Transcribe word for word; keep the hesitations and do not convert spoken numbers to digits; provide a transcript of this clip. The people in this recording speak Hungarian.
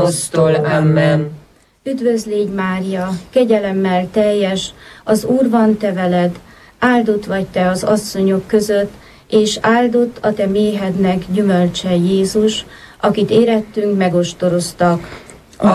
Osztól, amen. Üdvözl légy, Mária, kegyelemmel teljes, az Úr van te veled, áldott vagy te az asszonyok között, és áldott a te méhednek gyümölcse Jézus, akit érettünk megostoroztak.